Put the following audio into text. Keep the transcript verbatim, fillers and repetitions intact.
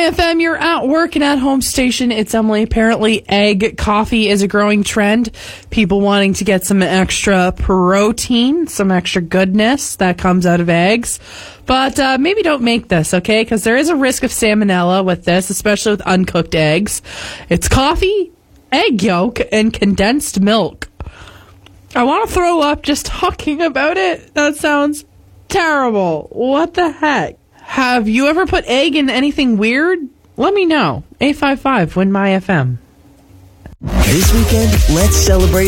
F M, you're at work and at home station. It's Emily. Apparently, egg coffee is a growing trend. People wanting to get some extra protein, some extra goodness that comes out of eggs. But uh, maybe don't make this, okay? Because there is a risk of salmonella with this, especially with uncooked eggs. It's coffee, egg yolk, and condensed milk. I want to throw up just talking about it. That sounds terrible. What the heck? Have you ever put egg in anything weird? Let me know. eight five five, win my F M. This weekend, let's celebrate